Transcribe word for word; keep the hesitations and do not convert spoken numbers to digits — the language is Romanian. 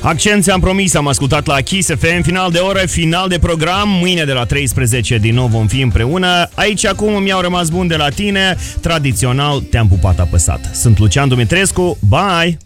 Accent, ți-am promis, am ascultat la Kiss F M, final de oră, final de program. Mâine de la treisprezece din nou vom fi împreună. Aici acum mi-au rămas bun de la tine. Tradițional te-am pupat apăsat. Sunt Lucian Dumitrescu, bye!